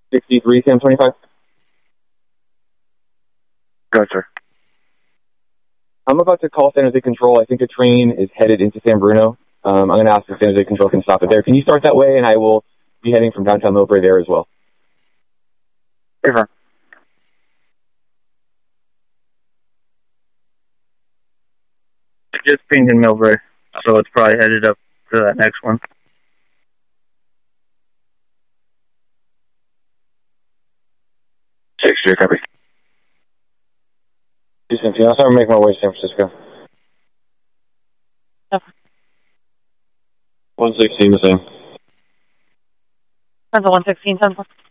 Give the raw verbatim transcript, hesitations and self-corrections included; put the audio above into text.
sixty-three, Sam twenty-five. Go ahead, sir. I'm about to call San Jose Control. I think a train is headed into San Bruno. Um, I'm going to ask if San Jose Control can stop it there. Can you start that way? And I will be heading from downtown Millbrae there as well. Sure. I just pinged in Millbrae, so it's probably headed up to that next one. Six, zero, copy. Houston, I'm going to make my way to San Francisco. Okay. one sixteen, the same. That's a one sixteen, ten.